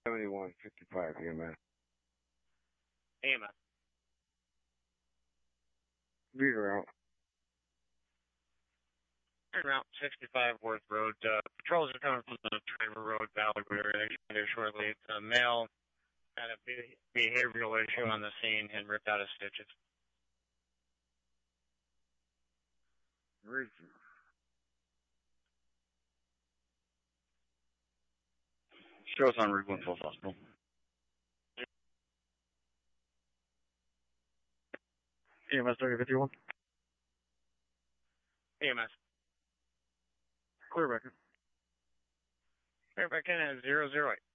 7155 EMS. EMS. Beaver out. Route 65 Worth Road. Patrols are coming from the Traver Road, Valley River. They're there shortly. It's a male had a behavioral issue on the scene and ripped out his stitches. Richard. Show us on Route 1 Falls Hospital. EMS 3051. EMS. Clear back in. Clear back in at 008.